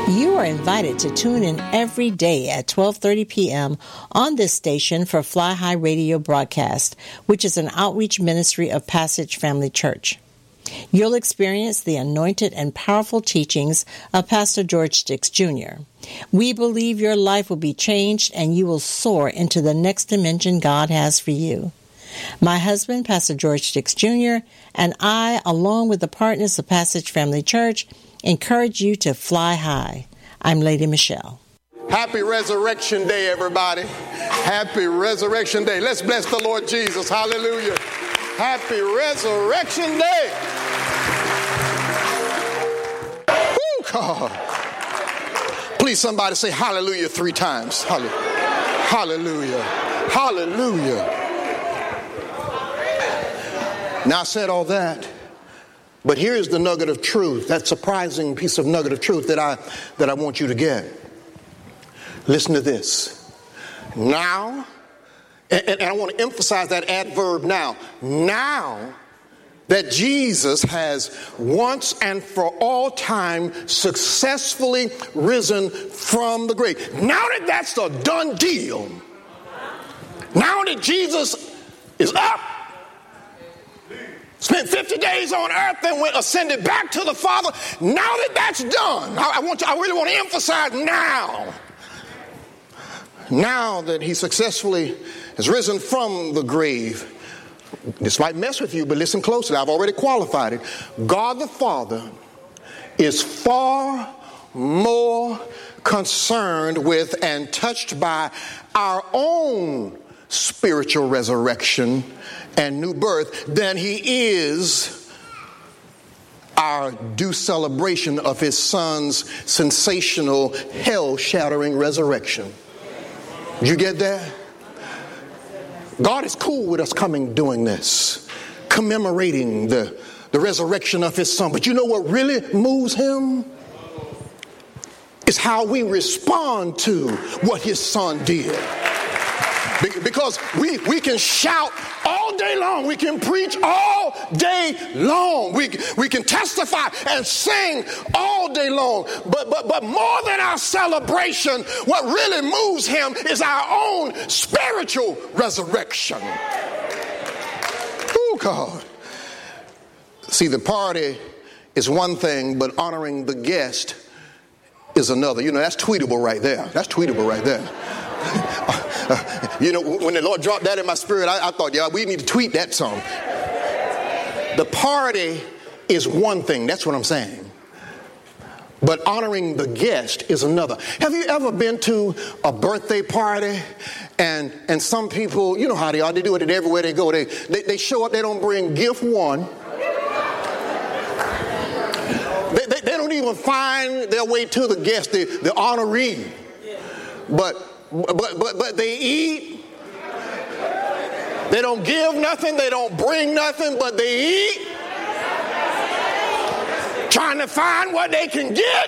You are invited to tune in every day at 12:30 p.m. on this station for Fly High Radio broadcast, which is an outreach ministry of Passage Family Church. You'll experience the anointed and powerful teachings of Pastor George Sticks Jr. We believe your life will be changed and you will soar into the next dimension God has for you. My husband, Pastor George Sticks Jr., and I, along with the partners of Passage Family Church, encourage you to fly high. I'm Lady Michelle. Happy Resurrection Day, everybody. Happy Resurrection Day. Let's bless the Lord Jesus. Hallelujah. Happy Resurrection Day. Woo, God. Please, somebody say hallelujah 3 times. Hallelujah. Hallelujah. Now, I said all that, but here's the nugget of truth, that surprising piece of nugget of truth that I want you to get. Listen to this. Now, and I want to emphasize that adverb now. Now that Jesus has once and for all time successfully risen from the grave. Now that that's a done deal. Now that Jesus is up, spent 50 days on earth and went ascended back to the Father. Now that that's done, I really want to emphasize now. Now that he successfully has risen from the grave, this might mess with you, but listen closely. I've already qualified it. God the Father is far more concerned with and touched by our own spiritual resurrection and new birth than he is our due celebration of his son's sensational, hell-shattering resurrection. Did you get that? God is cool with us doing this, commemorating the resurrection of his son. But you know what really moves him? It's how we respond to what his son did. Because we can shout all day long. We can preach all day long. We can testify and sing all day long. But more than our celebration, what really moves him is our own spiritual resurrection. Oh, God. See, the party is one thing, but honoring the guest is another. You know, that's tweetable right there. That's tweetable right there. When the Lord dropped that in my spirit, I thought, yeah, we need to tweet that song. The party is one thing. That's what I'm saying. But honoring the guest is another. Have you ever been to a birthday party and some people, you know how they are, they do it everywhere they go. They show up, they don't bring gift one. They don't even find their way to the guest, the honoree. But they eat. They don't give nothing. They don't bring nothing, but they eat. Trying to find what they can get.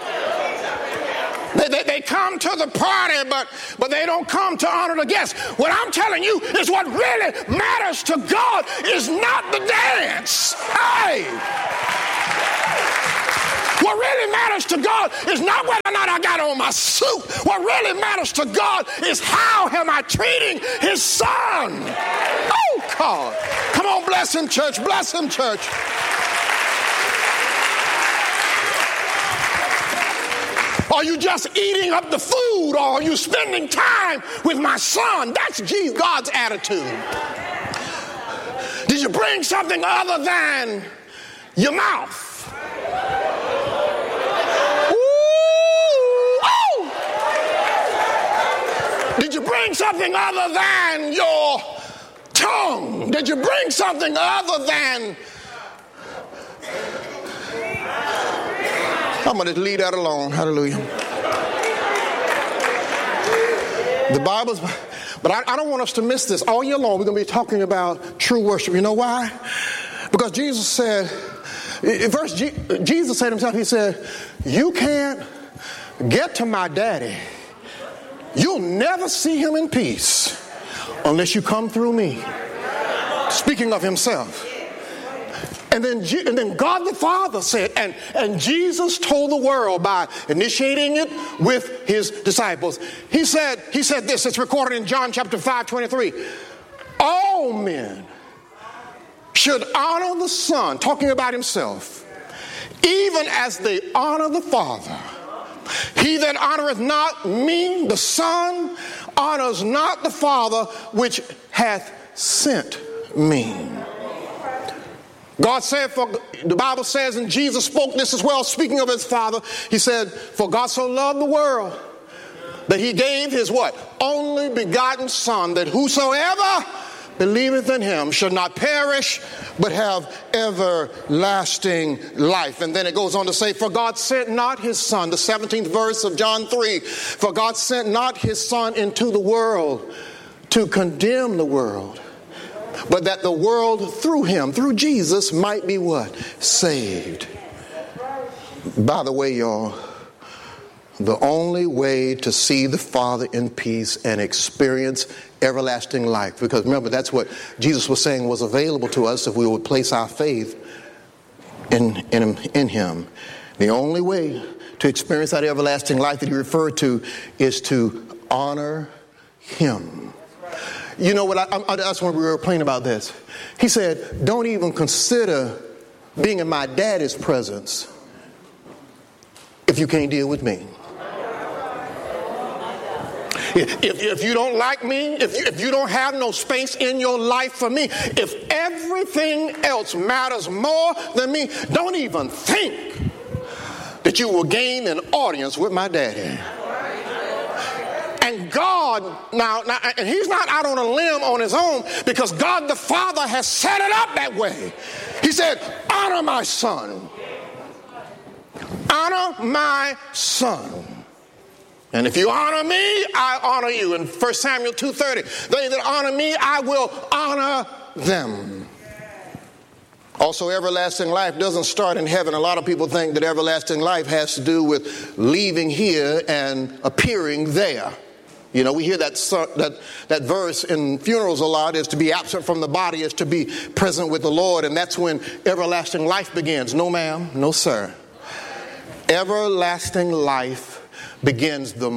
They come to the party, but they don't come to honor the guests. What I'm telling you is what really matters to God is not the dance. Hey! What really matters to God is not whether or not I got on my suit. What really matters to God is how am I treating his son. Oh, God. Come on, bless him, church. Bless him, church. Are you just eating up the food, or are you spending time with my son? That's God's attitude. Did you bring something other than your mouth? Did you bring something other than your tongue? Did you bring something other than... I'm going to leave that alone. Hallelujah. The Bible's... But I don't want us to miss this. All year long, we're going to be talking about true worship. You know why? Because Jesus said... First, Jesus said himself, he said, you can't get to my daddy. You'll never see him in peace unless you come through me. Speaking of himself. And then God the Father said, and Jesus told the world by initiating it with his disciples. He said this, it's recorded in John chapter 5:23. All men should honor the Son, talking about himself, even as they honor the Father. He that honoreth not me, the Son, honors not the Father which hath sent me. God said, for the Bible says, and Jesus spoke this as well, speaking of his Father, he said, for God so loved the world that he gave his what? Only begotten Son, that whosoever believeth in him should not perish, but have everlasting life. And then it goes on to say, for God sent not his Son, the 17th verse of John 3, for God sent not his Son into the world to condemn the world, but that the world through him, through Jesus, might be what? Saved. By the way, y'all, the only way to see the Father in peace and experience everlasting life, because remember, that's what Jesus was saying was available to us if we would place our faith in him. The only way to experience that everlasting life that he referred to is to honor him. You know what, that's when we were playing about this. He said, don't even consider being in my daddy's presence if you can't deal with me. If you don't like me, if you don't have no space in your life for me, if everything else matters more than me, don't even think that you will gain an audience with my daddy. And God, now, and he's not out on a limb on his own, because God the Father has set it up that way. He said, honor my Son. Honor my Son. And if you honor me, I honor you. In 1 Samuel 2:30, they that honor me, I will honor them. Also, everlasting life doesn't start in heaven. A lot of people think that everlasting life has to do with leaving here and appearing there. You know, we hear that verse in funerals a lot, is to be absent from the body is to be present with the Lord. And that's when everlasting life begins. No, ma'am. No, sir. Everlasting life begins the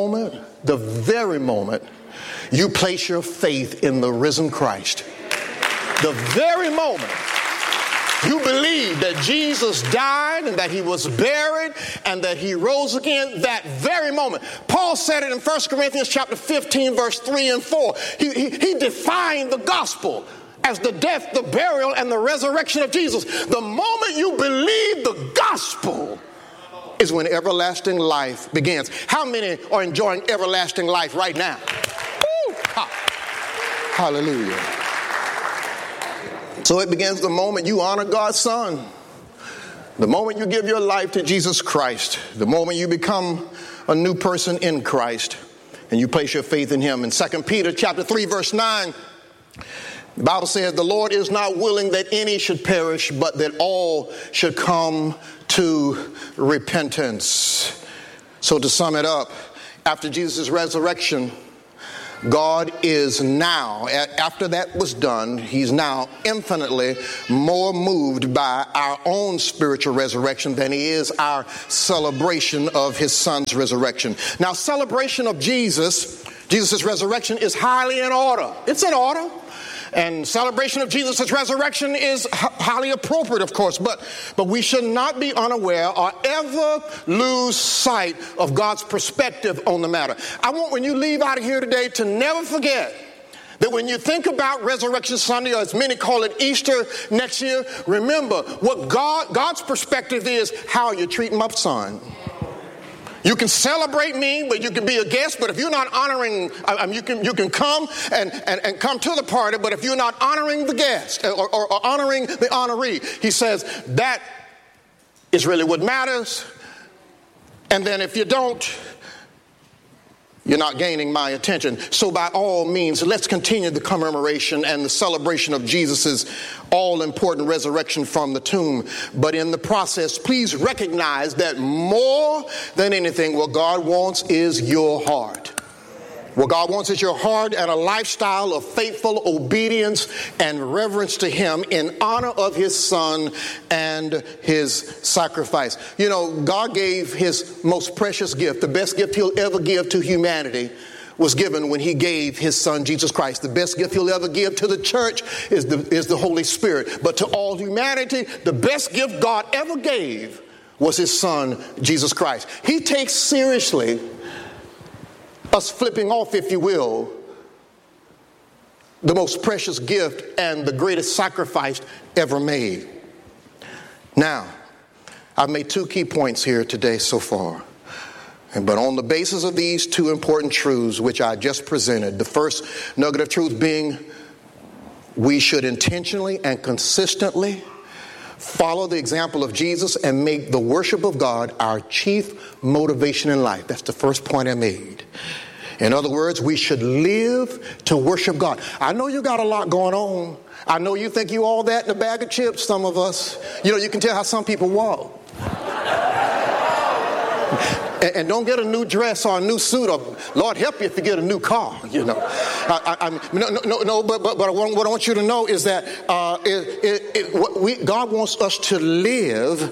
very moment you place your faith in the risen Christ. The very moment you believe that Jesus died and that he was buried and that he rose again, that very moment. Paul said it in 1 Corinthians chapter 15, verse 3 and 4. He defined the gospel as the death, the burial, and the resurrection of Jesus. The moment you believe the gospel is when everlasting life begins. How many are enjoying everlasting life right now? Woo! Hallelujah. So it begins the moment you honor God's Son. The moment you give your life to Jesus Christ. The moment you become a new person in Christ and you place your faith in him. In 2 Peter chapter 3, verse 9, the Bible says, the Lord is not willing that any should perish, but that all should come to repentance. So to sum it up, after Jesus' resurrection, God is now, after that was done, he's now infinitely more moved by our own spiritual resurrection than he is our celebration of his Son's resurrection. Now, celebration of Jesus' resurrection is highly in order. It's in order. And celebration of Jesus' resurrection is highly appropriate, of course, but we should not be unaware or ever lose sight of God's perspective on the matter. I want, when you leave out of here today, to never forget that when you think about Resurrection Sunday, or as many call it Easter next year, remember what God's perspective is. How are you treating my Son? You can celebrate me, but you can be a guest. But if you're not honoring, you can come and come to the party. But if you're not honoring the guest or honoring the honoree, he says that is really what matters. And then if you don't, you're not gaining my attention. So by all means, let's continue the commemoration and the celebration of Jesus' all-important resurrection from the tomb. But in the process, please recognize that more than anything, what God wants is your heart. What God wants is your heart and a lifestyle of faithful obedience and reverence to him in honor of his son and his sacrifice. You know, God gave his most precious gift, the best gift he'll ever give to humanity, was given when he gave his son Jesus Christ. The best gift he'll ever give to the church is the Holy Spirit. But to all humanity, the best gift God ever gave was his son Jesus Christ. He takes seriously us flipping off, if you will, the most precious gift and the greatest sacrifice ever made. Now, I've made two key points here today so far. But on the basis of these two important truths which I just presented, the first nugget of truth being we should intentionally and consistently follow the example of Jesus and make the worship of God our chief motivation in life. That's the first point I made. In other words, we should live to worship God. I know you got a lot going on. I know you think you all that in a bag of chips, some of us. You know, you can tell how some people walk. And don't get a new dress or a new suit, or Lord help you if you get a new car, you know. But what I want you to know is that God wants us to live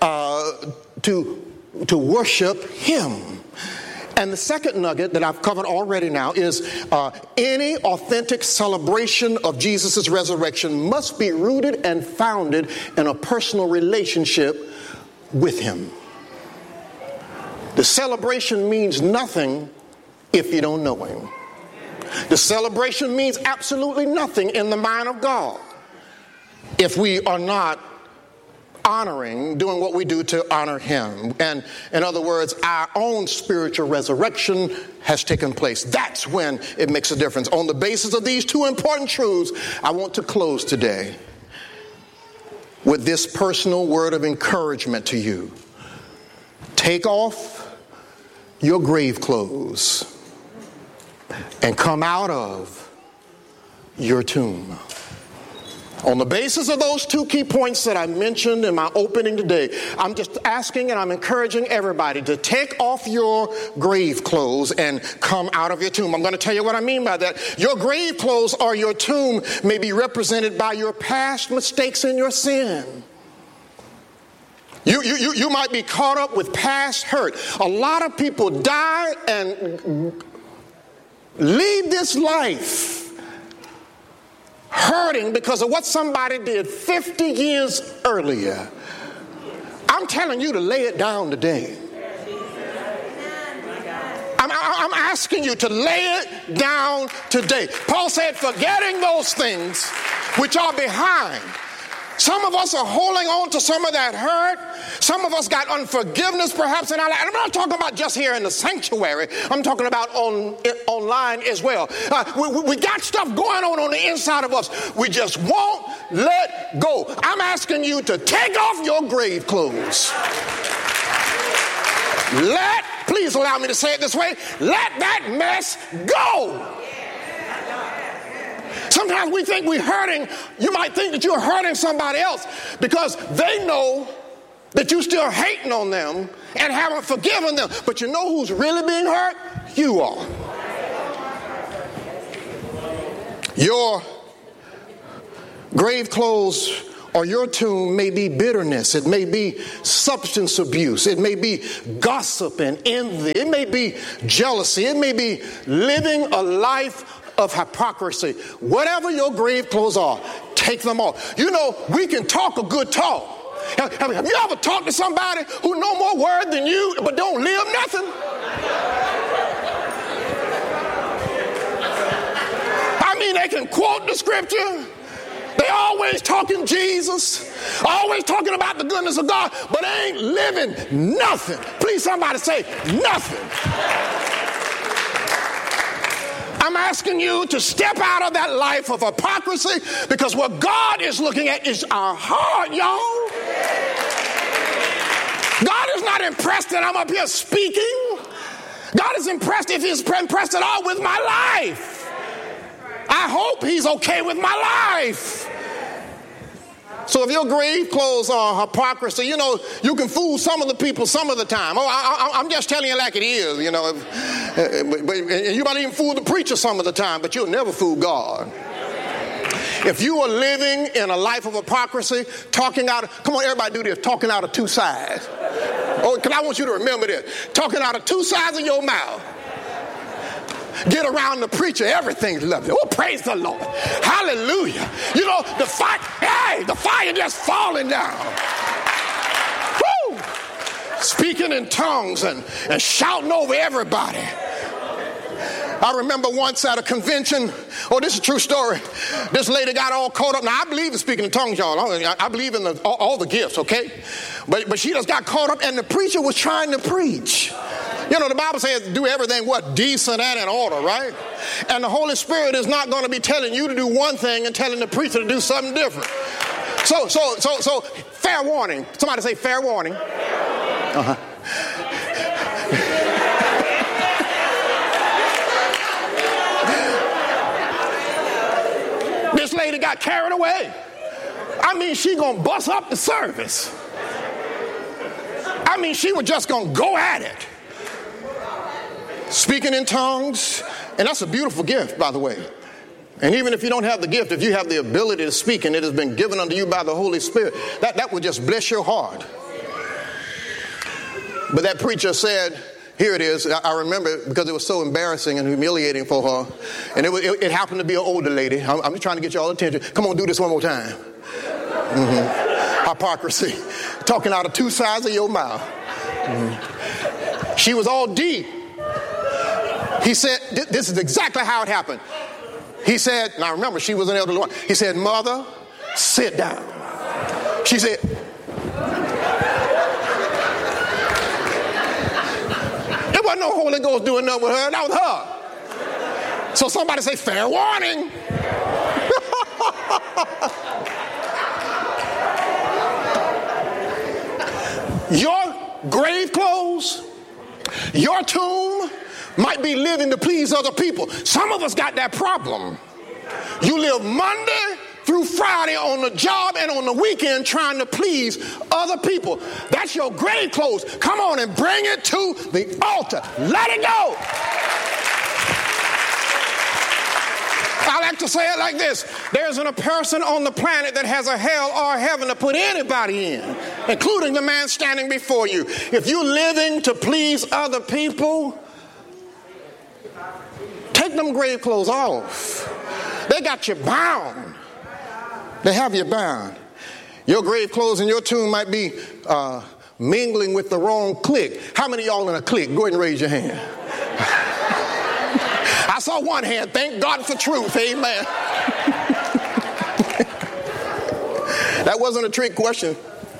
to worship him. And the second nugget that I've covered already now is any authentic celebration of Jesus' resurrection must be rooted and founded in a personal relationship with him. The celebration means nothing if you don't know him. The celebration means absolutely nothing in the mind of God if we are not doing what we do to honor him. And in other words, our own spiritual resurrection has taken place. That's when it makes a difference. On the basis of these two important truths, I want to close today with this personal word of encouragement to you. Take off your grave clothes and come out of your tomb. On the basis of those two key points that I mentioned in my opening today, I'm just asking and I'm encouraging everybody to take off your grave clothes and come out of your tomb. I'm going to tell you what I mean by that. Your grave clothes or your tomb may be represented by your past mistakes and your sin. You might be caught up with past hurt. A lot of people die and leave this life hurting because of what somebody did 50 years earlier. I'm telling you to lay it down today. I'm asking you to lay it down today. Paul said, forgetting those things which are behind. Some of us are holding on to some of that hurt. Some of us got unforgiveness perhaps in our life. And I'm not talking about just here in the sanctuary. I'm talking about online as well. We got stuff going on the inside of us. We just won't let go. I'm asking you to take off your grave clothes. Please allow me to say it this way, let that mess go. Sometimes we think we're hurting. You might think that you're hurting somebody else because they know that you're still hating on them and haven't forgiven them. But you know who's really being hurt? You are. Your grave clothes or your tomb may be bitterness. It may be substance abuse. It may be gossip and envy. It may be jealousy. It may be living a life of hypocrisy. Whatever your grave clothes are, take them off. You know, we can talk a good talk. Have you ever talked to somebody who know more word than you but don't live nothing? I mean, they can quote the scripture. They always talking Jesus, always talking about the goodness of God, but they ain't living nothing. Please, somebody say nothing. I'm asking you to step out of that life of hypocrisy because what God is looking at is our heart, y'all. God is not impressed that I'm up here speaking. God is impressed if he's impressed at all with my life. I hope he's okay with my life. So if your grave clothes are hypocrisy, you know, you can fool some of the people some of the time. I'm just telling you like it is, you know. And you might even fool the preacher some of the time, but you'll never fool God. If you are living in a life of hypocrisy, come on, everybody do this, talking out of two sides. Oh, because I want you to remember this. Talking out of two sides of your mouth. Get around the preacher, everything's lovely. Oh, praise the Lord. Hallelujah. You know, the fire just falling down. Woo! Speaking in tongues and shouting over everybody. I remember once at a convention, this is a true story. This lady got all caught up. Now, I believe in speaking in tongues, y'all. I believe in all the gifts, okay? But she just got caught up, and the preacher was trying to preach. You know, the Bible says do everything, decent and in order, right? And the Holy Spirit is not going to be telling you to do one thing and telling the preacher to do something different. So, fair warning. Somebody say fair warning. Uh-huh. This lady got carried away. I mean, she gonna bust up the service. I mean, she was just gonna go at it. Speaking in tongues, and that's a beautiful gift, by the way. And even if you don't have the gift, if you have the ability to speak and it has been given unto you by the Holy Spirit, that will just bless your heart. But that preacher said, here it is. I remember it because it was so embarrassing and humiliating for her. And it happened to be an older lady. I'm just trying to get y'all attention. Come on, do this one more time. Mm-hmm. Hypocrisy. Talking out of two sides of your mouth. Mm-hmm. She was all deep. He said, this is exactly how it happened. He said, now remember, she was an elderly woman. He said, Mother, sit down. She said, there wasn't no Holy Ghost doing nothing with her. That was her. So somebody say, fair warning. Your grave clothes, your tomb might be living to please other people. Some of us got that problem. You live Monday through Friday on the job and on the weekend trying to please other people. That's your grave clothes. Come on and bring it to the altar. Let it go. I like to say it like this. There isn't a person on the planet that has a hell or a heaven to put anybody in, including the man standing before you. If you're living to please other people, take them grave clothes off. They got you bound. They have you bound. Your grave clothes and your tomb might be mingling with the wrong clique. How many of y'all in a clique? Go ahead and raise your hand. I saw one hand. Thank God for truth. Amen. That wasn't a trick question.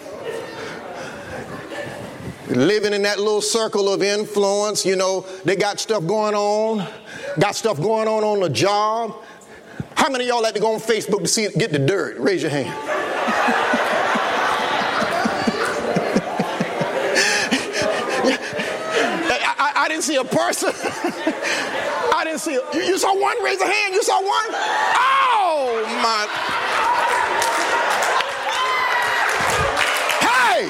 Living in that little circle of influence, you know, they got stuff going on. Got stuff going on the job. How many of y'all like to go on Facebook to see get the dirt? Raise your hand. I didn't see a person. I didn't see you saw one? Raise a hand. You saw one? Oh, my. Hey!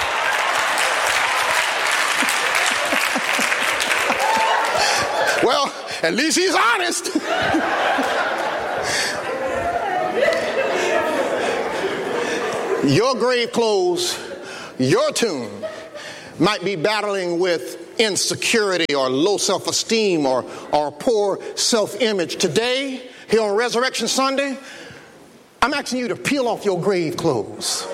Well, at least he's honest. Your grave clothes, your tomb, might be battling with insecurity or low self-esteem or poor self-image. Today, here on Resurrection Sunday, I'm asking you to peel off your grave clothes.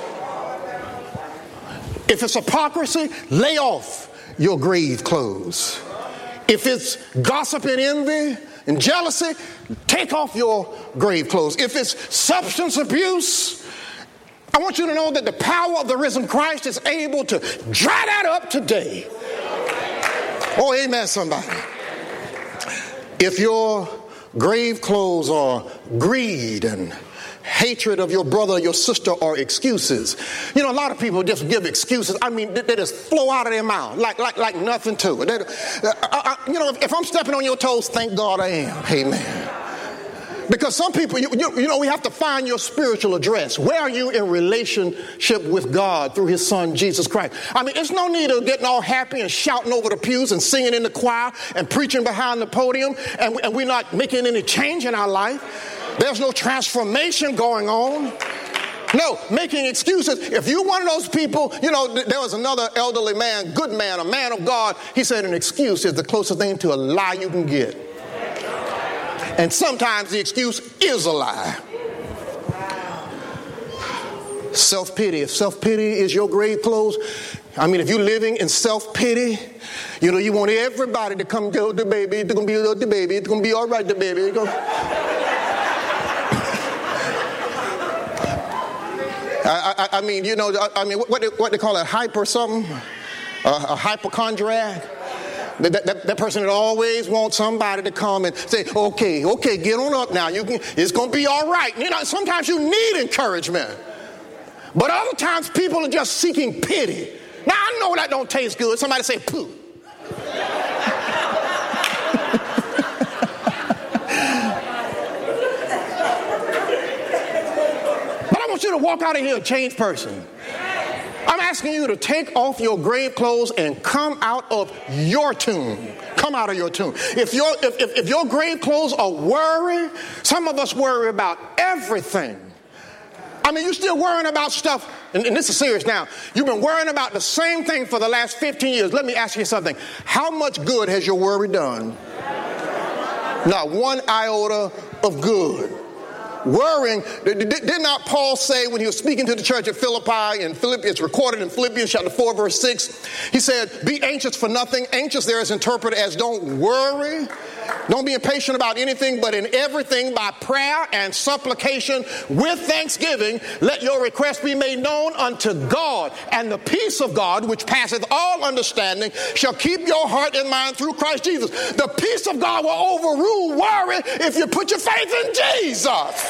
If it's hypocrisy, lay off your grave clothes. If it's gossip and envy and jealousy, take off your grave clothes. If it's substance abuse, I want you to know that the power of the risen Christ is able to dry that up today. Oh, amen, somebody. If your grave clothes are greed and hatred of your brother or your sister or excuses. You know, a lot of people just give excuses. I mean, they just flow out of their mouth like nothing to it. You know, if I'm stepping on your toes, thank God I am. Amen. Because some people, we have to find your spiritual address. Where are you in relationship with God through his son, Jesus Christ? I mean, there's no need of getting all happy and shouting over the pews and singing in the choir and preaching behind the podium, and we're not making any change in our life. There's no transformation going on. No, making excuses. If you're one of those people, there was another elderly man, good man, a man of God. He said an excuse is the closest thing to a lie you can get. And sometimes the excuse is a lie. Self-pity. If self-pity is your grave clothes, I mean, if you're living in self-pity, you want everybody to come to the baby. It's going to be the baby. It's going to be all right, the baby. What they call it, hyper something? A hypochondriac? That person that always wants somebody to come and say, okay, get on up now. It's going to be all right. Sometimes you need encouragement. But other times people are just seeking pity. Now, I know that don't taste good. Somebody say, poo. But I want you to walk out of here a changed person. I'm asking you to take off your grave clothes and come out of your tomb. Come out of your tomb. If your grave clothes are worry, some of us worry about everything. I mean, you're still worrying about stuff, and this is serious now. You've been worrying about the same thing for the last 15 years. Let me ask you something. How much good has your worry done? Not one iota of good. Worrying, did not Paul say when he was speaking to the church at Philippi, it's recorded in Philippians chapter 4, verse 6, he said, be anxious for nothing. Anxious there is interpreted as don't worry. Don't be impatient about anything, but in everything by prayer and supplication with thanksgiving, let your requests be made known unto God. And the peace of God, which passeth all understanding, shall keep your heart and mind through Christ Jesus. The peace of God will overrule worry if you put your faith in Jesus.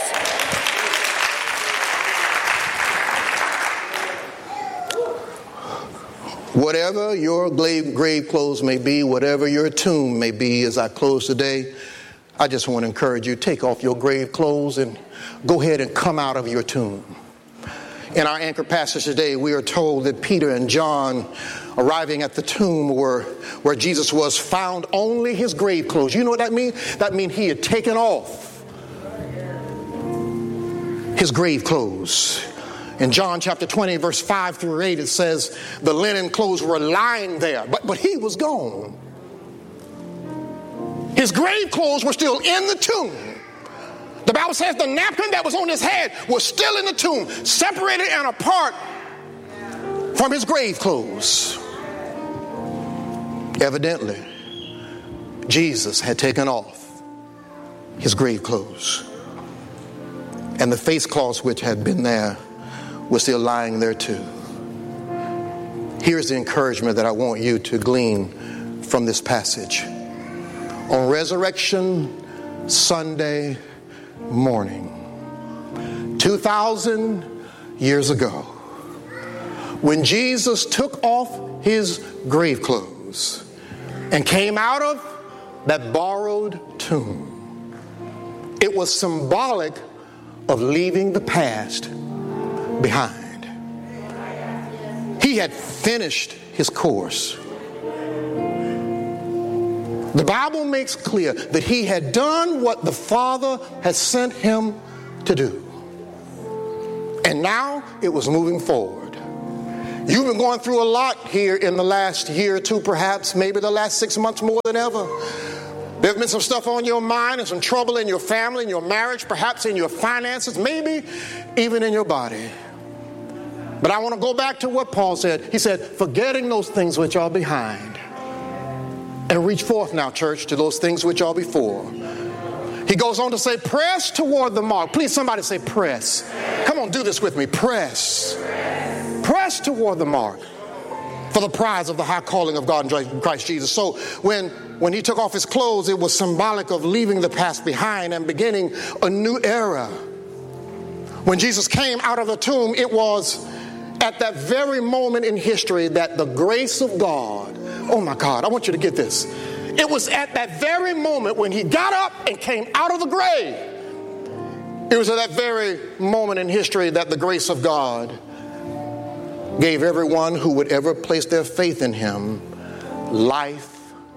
Whatever your grave clothes may be, whatever your tomb may be, as I close today, I just want to encourage you, take off your grave clothes and go ahead and come out of your tomb. In our anchor passage today, we are told that Peter and John, arriving at the tomb where Jesus was, found only his grave clothes. You know what that means? That means he had taken off his grave clothes. In John chapter 20, verse 5 through 8, it says the linen clothes were lying there, but he was gone. His grave clothes were still in the tomb. The Bible says the napkin that was on his head was still in the tomb, separated and apart from his grave clothes. Evidently, Jesus had taken off his grave clothes, and the face cloths which had been there were still lying there too. Here's the encouragement that I want you to glean from this passage. On Resurrection Sunday morning, 2,000 years ago, when Jesus took off his grave clothes and came out of that borrowed tomb, it was symbolic of leaving the past behind. He had finished his course. The Bible makes clear that he had done what the Father had sent him to do. And now it was moving forward. You've been going through a lot here in the last year or two, perhaps, maybe the last 6 months more than ever. There's been some stuff on your mind and some trouble in your family, in your marriage, perhaps in your finances, maybe even in your body. But I want to go back to what Paul said. He said, forgetting those things which are behind, and reach forth now, church, to those things which are before. He goes on to say, press toward the mark. Please, somebody say press. Come on, do this with me. Press. Press toward the mark for the prize of the high calling of God in Christ Jesus. So when he took off his clothes, it was symbolic of leaving the past behind and beginning a new era. When Jesus came out of the tomb, it was at that very moment in history that the grace of God, oh my God, I want you to get this. It was at that very moment when he got up and came out of the grave It was at that very moment in history that the grace of God gave everyone who would ever place their faith in him life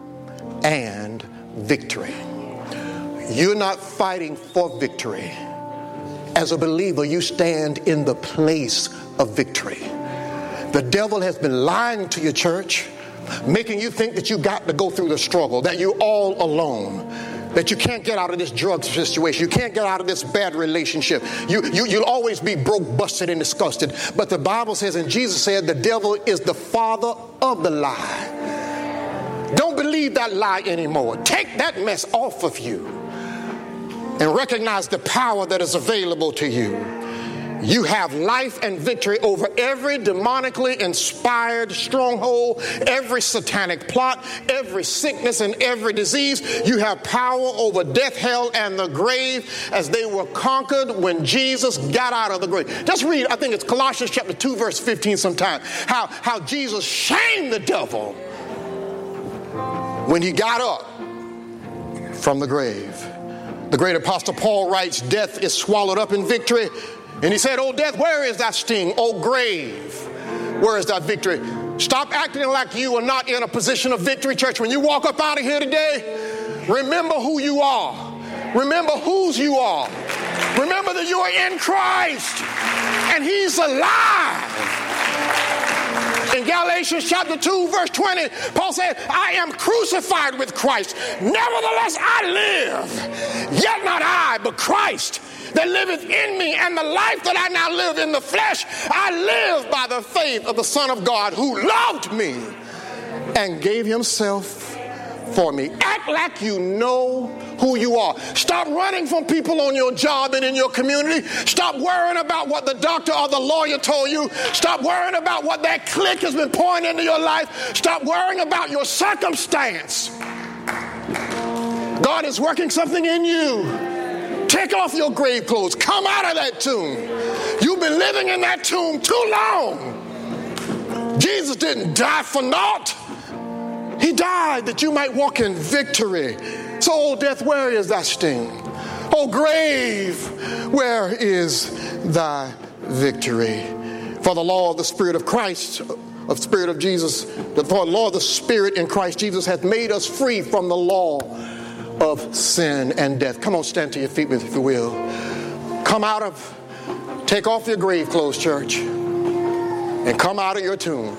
and victory. You're not fighting for victory. As a believer, you stand in the place of victory. The devil has been lying to your church, making you think that you got to go through the struggle, that you're all alone, that you can't get out of this drug situation, you can't get out of this bad relationship. You'll always be broke, busted, and disgusted. But the Bible says, and Jesus said, the devil is the father of the lie. Don't believe that lie anymore. Take that mess off of you and recognize the power that is available to you. You have life and victory over every demonically inspired stronghold, every satanic plot, every sickness and every disease. You have power over death, hell, and the grave as they were conquered when Jesus got out of the grave. Just read, I think it's Colossians chapter 2, verse 15 sometime, how Jesus shamed the devil when he got up from the grave. The great apostle Paul writes, death is swallowed up in victory. And he said, oh, death, where is thy sting? Oh, grave, where is thy victory? Stop acting like you are not in a position of victory, church. When you walk up out of here today, remember who you are. Remember whose you are. Remember that you are in Christ and he's alive. In Galatians chapter 2, verse 20, Paul said, I am crucified with Christ. Nevertheless, I live. Yet not I, but Christ that liveth in me, and the life that I now live in the flesh, I live by the faith of the Son of God who loved me and gave himself for me. Act like you know who you are. Stop running from people on your job and in your community. Stop worrying about what the doctor or the lawyer told you. Stop worrying about what that clique has been pouring into your life. Stop worrying about your circumstance. God is working something in you. Take off your grave clothes. Come out of that tomb. You've been living in that tomb too long. Jesus didn't die for naught. He died that you might walk in victory. So, oh, death, where is thy sting? Oh, grave, where is thy victory? For the law of the Spirit of Christ, of Spirit of Jesus, the law of the Spirit in Christ Jesus hath made us free from the law of sin and death. Come on, stand to your feet, if you will. Take off your grave clothes, church, and come out of your tomb.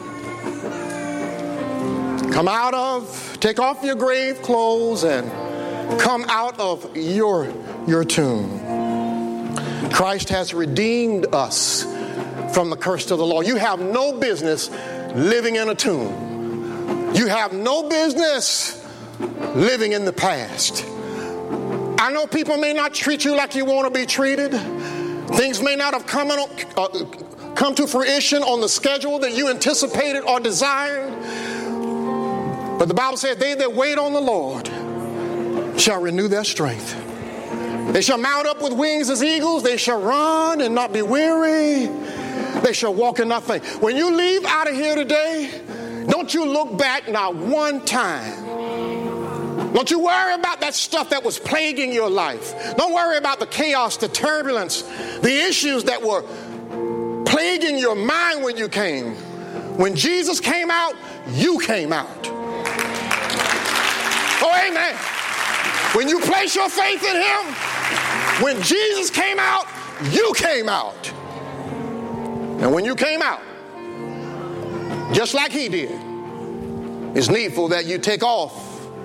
Take off your grave clothes and come out of your tomb. Christ has redeemed us from the curse of the law. You have no business living in a tomb. You have no business living in the past. I know people may not treat you like you want to be treated. Things may not have come to fruition on the schedule that you anticipated or desired. But the Bible says, they that wait on the Lord shall renew their strength. They shall mount up with wings as eagles. They shall run and not be weary. They shall walk and not faint. When you leave out of here today, don't you look back not one time. Don't you worry about that stuff that was plaguing your life. Don't worry about the chaos, the turbulence, the issues that were plaguing your mind when you came. When Jesus came out, you came out. Oh, amen. When you place your faith in him, when Jesus came out, you came out. And when you came out, just like he did, it's needful that you take off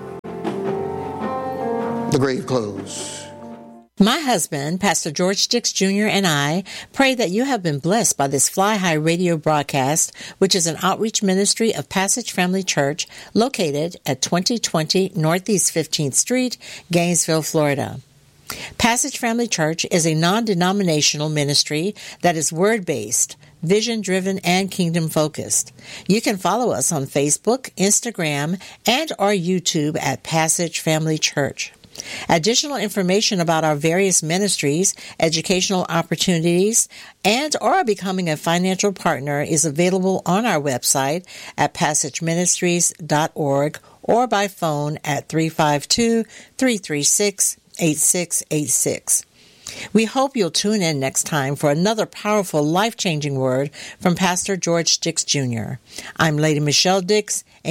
the grave clothes. My husband, Pastor George Dix Jr., and I pray that you have been blessed by this Fly High radio broadcast, which is an outreach ministry of Passage Family Church located at 2020 Northeast 15th Street, Gainesville, Florida. Passage Family Church is a non-denominational ministry that is word-based, vision-driven, and kingdom-focused. You can follow us on Facebook, Instagram, and our YouTube at Passage Family Church. Additional information about our various ministries, educational opportunities, and or becoming a financial partner is available on our website at passageministries.org or by phone at 352-336-8686. We hope you'll tune in next time for another powerful, life-changing word from Pastor George Dix Jr. I'm Lady Michelle Dix,